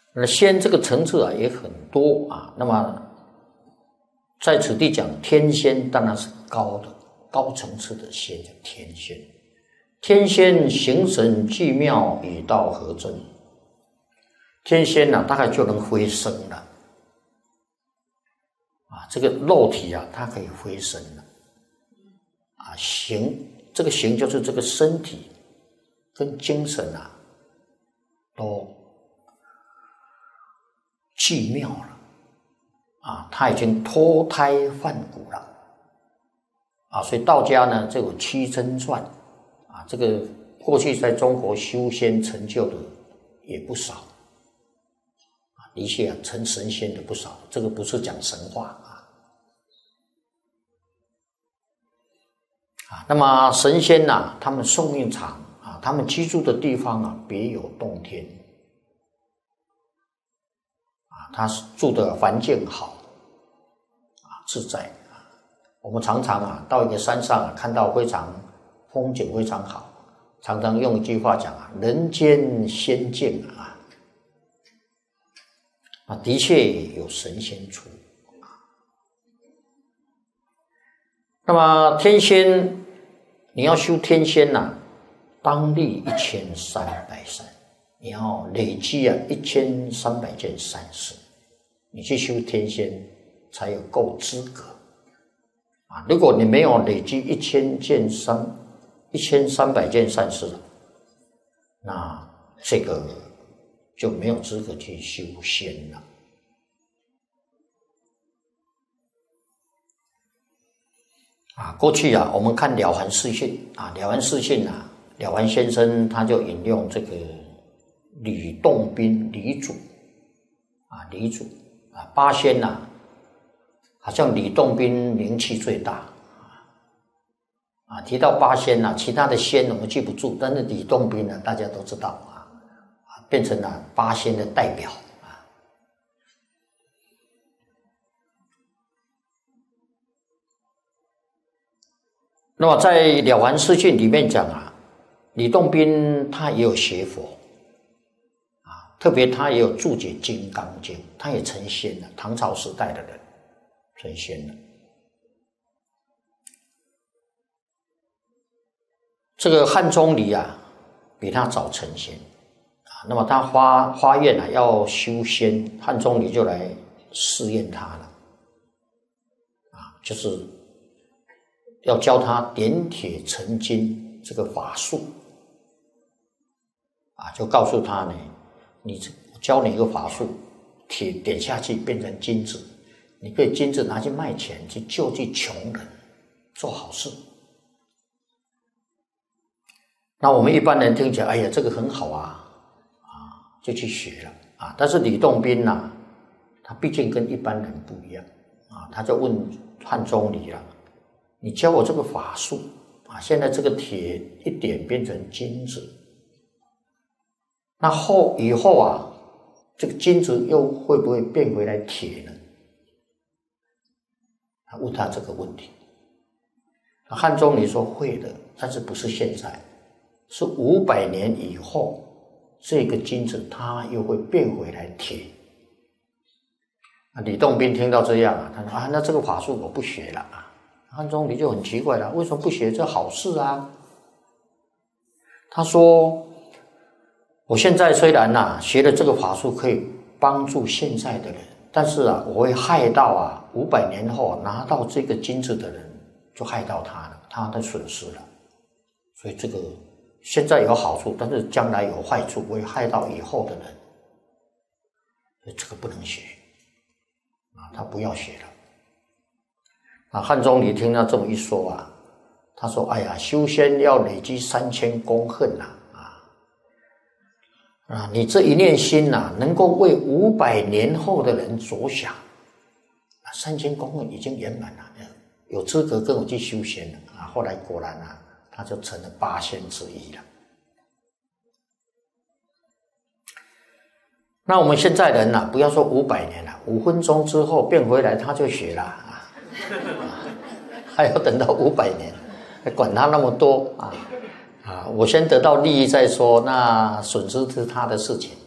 那仙这个层次啊也很多啊。那么在此地讲天仙，当然是高层次的仙，叫天仙。天仙形神俱妙，以道合真。天仙大概就能飞升了啊，这个肉体啊，它可以飞升了啊。这个形就是这个身体跟精神啊，都俱妙了啊，它已经脱胎换骨了啊。所以道家呢，这有七真传啊，这个过去在中国修仙成就的也不少啊，的确成神仙的不少。这个不是讲神话啊。那么神仙他们寿命长啊，他们居住的地方别有洞天啊，他住的环境好啊，自在啊。我们常常到一个山上看到风景非常好，常常用一句话讲人间仙境啊，的确有神仙处。那么天仙，你要修天仙当立1300善，你要累积1300件善事，你去修天仙才有够资格啊。如果你没有累积1300件善事，那这个就没有资格去修仙了。过去我们看《了凡四训》啊，《了凡四训》了凡先生他就引用这个吕洞宾吕祖八仙好像吕洞宾名气最大啊。提到八仙其他的仙我们记不住，但是吕洞宾大家都知道变成了八仙的代表。那么在《了凡四训》里面讲吕洞宾他也有学佛特别他也有注解《金刚经》，他也成仙了，唐朝时代的人成仙了。这个汉钟离比他早成仙那么他发愿要修仙，汉钟离就来试验他了就是要教他点铁成金这个法术就告诉他呢，我教你一个法术，铁点下去变成金子，你可以金子拿去卖钱，去救济穷人，做好事。那我们一般人听起来，哎呀，这个很好就去学了但是吕洞宾他毕竟跟一般人不一样他就问汉钟离了，你教我这个法术现在这个铁一点变成金子，那以后这个金子又会不会变回来铁呢？他问他这个问题，汉钟离说会的，但是不是现在，是500年以后，这个金子它又会变回来铁。吕洞宾听到这样他说那这个法术我不学了汉钟离就很奇怪了，为什么不学？这好事他说我现在虽然学了这个法术可以帮助现在的人，但是我会害到500年后拿到这个金子的人，就害到他了，他的损失了。所以这个现在有好处，但是将来有坏处，会害到以后的人，所以这个不能学他不要学了。汉钟离听到这么一说他说哎呀，修仙要累积3000公恨你这一念心能够为500年后的人着想，3000公恨已经圆满了，有资格跟我去修仙了后来果然他就成了8仙之一了。那我们现在人不要说500年了，5分钟之后变回来他就学了还要等到500年，管他那么多我先得到利益再说，那损失是他的事情。